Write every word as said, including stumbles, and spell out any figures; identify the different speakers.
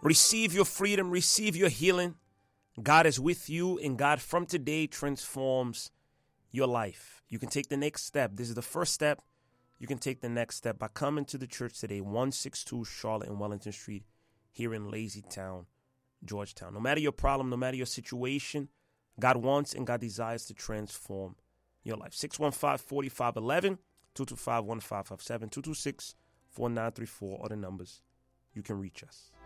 Speaker 1: Receive your freedom. Receive your healing. God is with you, and God from today transforms your life. You can take the next step. This is the first step. You can take the next step by coming to the church today, one sixty-two Charlotte and Wellington Street here in Lazytown, Georgetown. No matter your problem, no matter your situation, God wants and God desires to transform your life. six one five, four five one one, two two five, one five five seven, two two six, four nine three four are the numbers. You can reach us.